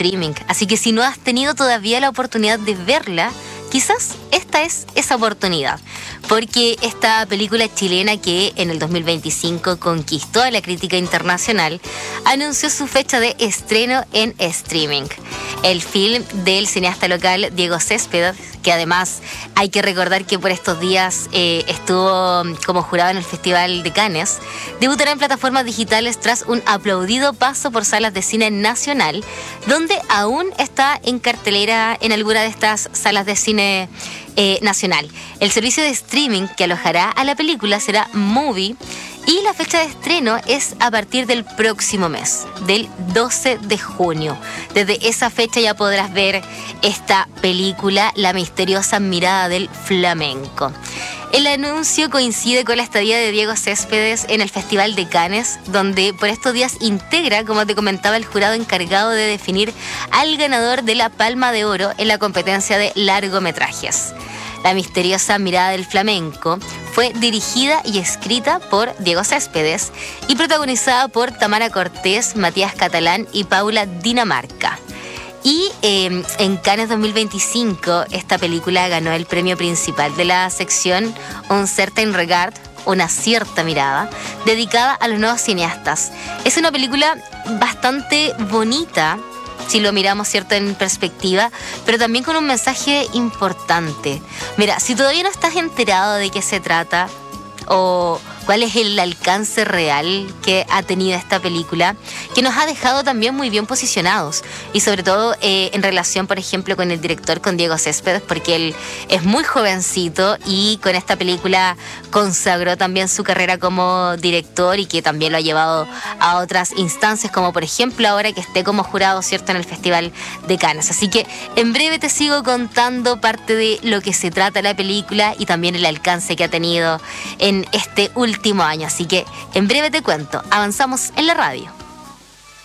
streaming. Así que si no has tenido todavía la oportunidad de verla, quizás esta es esa oportunidad, porque esta película chilena que en el 2025 conquistó a la crítica internacional anunció su fecha de estreno en streaming. El film del cineasta local Diego Céspedes, que además hay que recordar que por estos días estuvo como jurado en el Festival de Cannes, debutará en plataformas digitales tras un aplaudido paso por salas de cine nacional, donde aún está en cartelera en alguna de estas salas de cine nacional. El servicio de streaming que alojará a la película será Movie, y la fecha de estreno es a partir del próximo mes, del 12 de junio. Desde esa fecha ya podrás ver esta película, La misteriosa mirada del flamenco. El anuncio coincide con la estadía de Diego Céspedes en el Festival de Cannes, donde por estos días integra, como te comentaba, el jurado encargado de definir al ganador de la Palma de Oro en la competencia de largometrajes. La misteriosa mirada del flamenco fue dirigida y escrita por Diego Céspedes y protagonizada por Tamara Cortés, Matías Catalán y Paula Dinamarca. Y en Cannes 2025 esta película ganó el premio principal de la sección Un certain regard, una cierta mirada, dedicada a los nuevos cineastas. Es una película bastante bonita, si lo miramos, cierto, en perspectiva, pero también con un mensaje importante. Mira, si todavía no estás enterado de qué se trata o cuál es el alcance real que ha tenido esta película, que nos ha dejado también muy bien posicionados, y sobre todo en relación, por ejemplo, con el director, con Diego Céspedes, porque él es muy jovencito y con esta película consagró también su carrera como director, y que también lo ha llevado a otras instancias, como por ejemplo ahora que esté como jurado, cierto, en el Festival de Cannes. Así que en breve te sigo contando parte de lo que se trata la película y también el alcance que ha tenido en este último año. Así que en breve te cuento. Avanzamos en la radio.